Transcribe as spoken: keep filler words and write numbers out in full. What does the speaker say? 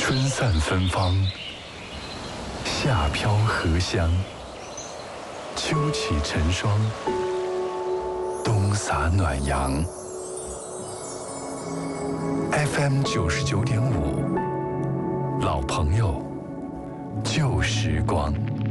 春散芬芳，夏飘荷香，秋起晨霜，冬洒暖阳。F M 九十九点五，老朋友，旧时光。